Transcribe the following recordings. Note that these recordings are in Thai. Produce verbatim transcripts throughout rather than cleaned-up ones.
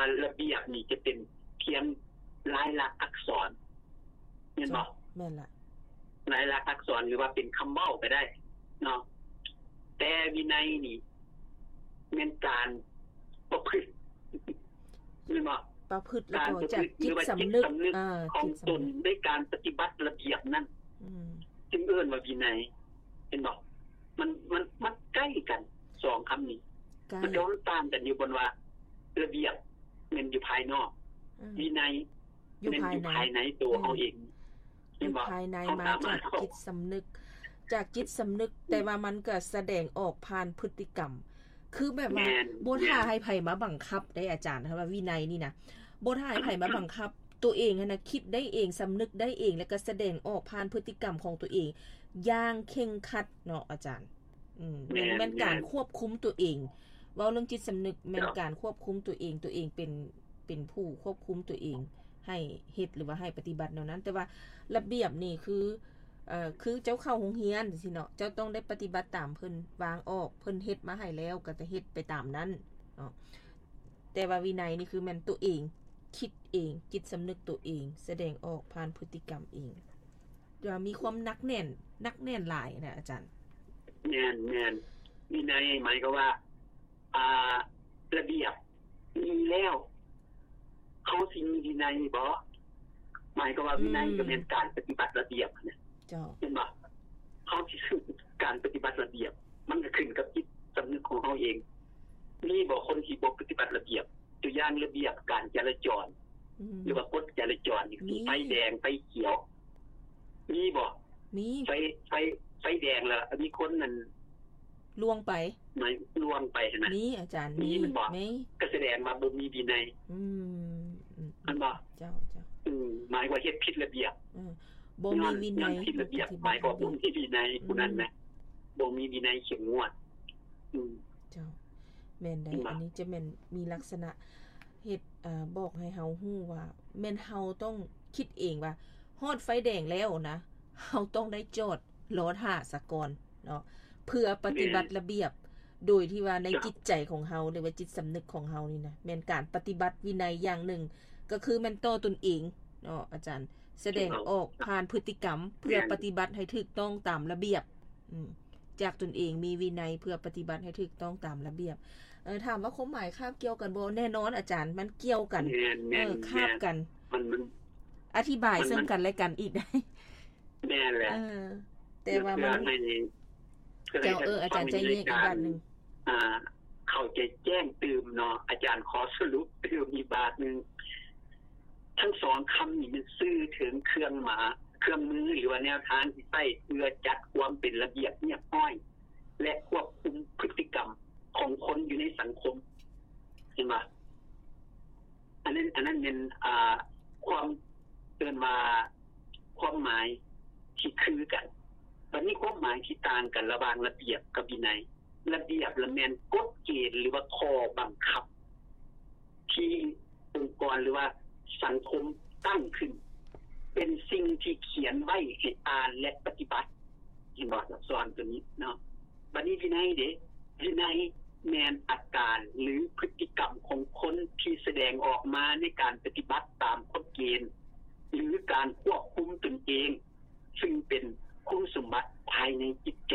ว่าระเบียบนี่จะเป็นเพียงลายลักษณ์อักษรแม่นบ่แม่นล่ะลายลักษณ์อักษรหรือว่าเป็นคำเว้าก็ได้เนาะแต่วินัยนี่แม่นการประพฤติแม่นบ่ประพฤติแล้วก็จากจิตสำนึกอ่าของตนในการปฏิบัติระเบียบนั้นอืมจึงเอิ้นว่าวินัยเห็นบ่มันมันมันใกล้กันสองคำนี้มันจะต่างกันอยู่บนว่าระเบียบมันอยู่ภายนอกวินัยอยู่ภายในภายในตัวเฮาเองอยู่ภายในมาจากจิตสำนึกจากจิตสำนึกแต่ว่ามันก็แสดงออกผ่านพฤติกรรมคือแบบว่าบ่ท่าให้ไผมาบังคับได้อาจารย์ว่าวินัยนี่นะบ่ท่าให้ไผมาบังคับตัวเองนะคิดได้เองสำนึกได้เองแล้วก็แสดงออกผ่านพฤติกรรมของตัวเองอย่างเคร่งครัดเนาะอาจารย์อืมแม่นแม่นการควบคุมตัวเองเว้าเรื่องจิตสำนึกแม่นการควบคุมตัวเองตัวเองเป็นเป็นผู้ควบคุมตัวเองให้เฮ็ดหรือว่าให้ปฏิบัติแนวนั้นแต่ว่าระเบียบนี่คือเอ่อคือเจ้าเข้าโรงเรียนสิเนาะเจ้าต้องได้ปฏิบัติตามเพิ่นวางออกเพิ่นเฮ็ดมาให้แล้วก็จะเฮ็ดไปตามนั้นเนาะแต่ว่าวินัยนี่คือแม่นตัวเองคิดเองจิตสำนึกตัวเองแสดงออกผ่านพฤติกรรมเองจะมีความหนักแน่นหนักแน่นหลายนะอาจารย์แน่นแน่นวินัยหมายก็ว่าอ่าระเบียบมีแล้วเขาสิมีวินัยบ่หมายก็ว่าวินัยก็เป็นการปฏิบัติระเบียบนะเจ้าเห็นบ่เขาสิการปฏิบัติระเบียบมันก็ขึ้นกับจิตสำนึกของเฮาเองมีบ่คนที่บ่ปฏิบัติระเบียบตัวอย่างระเบียบการจราจรหรือว่ากฎจราจรนี่ไฟแดงไฟเขียวมีบ่มีไฟไฟไฟแดงแล้วมีคนนั้นล่วงไปไม่ล่วงไปเห็นมั้ยมีอาจารย์มีมีก็แสดงว่าบ่มีวินัยอืมอันบ่เจ้าเจ้าอืมหมายว่าเฮ็ดผิดระเบียบอือบ่มีวินัยผิดระเบียบหมายว่าบ่มีวินัยผู้นั้นนะบ่มีวินัยเข้มงวดอืมเจ้าแม่นได้อันนี้จะแม่นมีลักษณะเฮ็ดอ่าบอกให้เฮาฮู้ว่าแม่นเฮาต้องคิดเองว่าฮอดไฟแดงแล้วนะเฮาต้องได้จอดรอท่าซะก่อนเนาะเพื่อปฏิบัติระเบียบโดยที่ว่าในจิตใจของเฮาหรือว่าจิตสำนึกของเฮานี่นะแม่นการปฏิบัติวินัยอย่างหนึ่งก็คือแม่นต่อตนเองเนาะอาจารย์แสดงออกผ่านพฤติกรรมเพื่อปฏิบัติให้ถูกต้องตามระเบียบอืมจากตนเองมีวินัยเพื่อปฏิบัติให้ถูกต้องตามระเบียบเออถามว่าความหมายคาบเกี่ยวกันบ่แน่นอนอาจารย์มันเกี่ยวกันเออคาบกันมันมันอธิบายซึ่งกันและกันอีกได้แน่แหละเออแต่ว่ามันเจ้าเอออาจารย์ใจเย็นอีกบาทนึงอ่าเข้าใจแจ้งตื่มเนาะอาจารย์ขอสรุปตื่มอีกบาทนึงทั้งสองคำนี้มันซื่อถึงเครื่องหมาเครื่องมือหรือว่าแนวทางที่ใช้เพื่อจัดความเป็นระเบียบเรียบร้อยและควบคุมพฤติกรรมของคนอยู่ในสังคมเห็นบ่อันนั้นอันนั้นเป็นอ่าความเตือนว่าความหมายที่คือกันบัดนี้ความหมายที่ต่างกันระหว่างระเบียบกับวินัยระเบียบละแม่นกฎเกณฑ์หรือว่าข้อบังคับที่องค์กรหรือว่าสังคมตั้งขึ้นเป็นสิ่งที่เขียนไว้ให้อ่านและปฏิบัติเห็นบ่สอนตัวนี้เนาะบัดนี้วินัยเด้วินัยแม่นอาการหรือพฤติกรรมของคนที่แสดงออกมาในการปฏิบัติตามกฎเกณฑ์หรือการควบคุมตนเองซึ่งเป็นคุณสมบัติภายในจิตใจ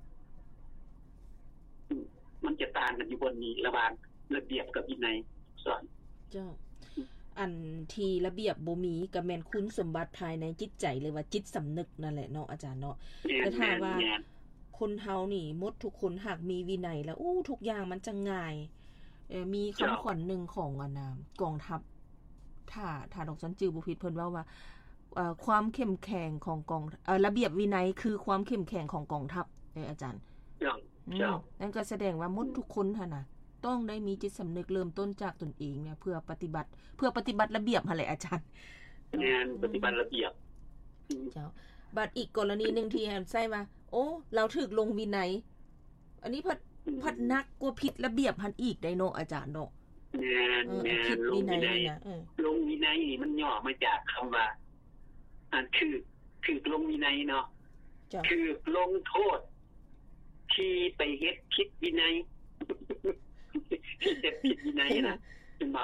มันจะต่างกันอยู่บนนี้ระหว่างระเบียบกับวินัยสอนเจ้าอันที่ระเบียบบ่มีก็แม่นคุณสมบัติภายในจิตใจหรือว่าจิตสำนึกนั่นแหละเนาะอาจารย์เนาะแต่ถ้าว่าคนเฮานี่หมดทุกคนหากมีวินัยแล้วอู้ทุกอย่างมันจะง่ายเอ่อมีคำขวัญนึงของอันน่ะกองทัพถ้าถ้าดอกสันจือบ่ผิดเพิ่นเว้าว่าเอ่อความเข้มแข็งของกองเอ่อระเบียบวินัยคือความเข้มแข็งของกองทัพเด้ออาจารย์เจ้านั่นก็แสดงว่าหมดทุกคนหั่นน่ะต้องได้มีจิตสำนึกเริ่มต้นจากตนเองเนี่ยเพื่อปฏิบัติเพื่อปฏิบัติระเบียบหั่นแหละอาจารย์งานปฏิบัติระเบียบเจ้าบัดอีกกรณีนึงที่ให้ใช้ว่าโอ้เราถูกลงวินัยอันนี้พัดพัดนักกว่าผิดระเบียบหั่นอีกได้เนาะอาจารย์เนาะงานงานลงวินัยนะเออลงวินัยนี่มันย่อมาจากคำว่าอันคือคือลงวินัยเนาะคือลงโทษที่ไปเฮ็ดผิดวินัยที่จะผิดวินัยนะ